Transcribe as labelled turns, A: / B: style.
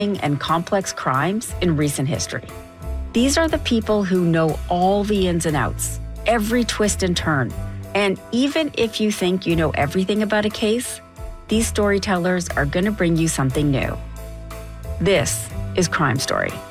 A: and complex crimes in recent history. These are the people who know all the ins and outs, every twist and turn. And even if you think you know everything about a case, these storytellers are going to bring you something new. This is Crime Story.